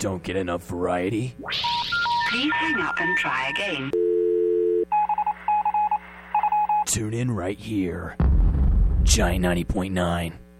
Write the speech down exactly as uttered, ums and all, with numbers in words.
don't get enough variety? Please hang up and try again. Tune in right here. Giant ninety point nine.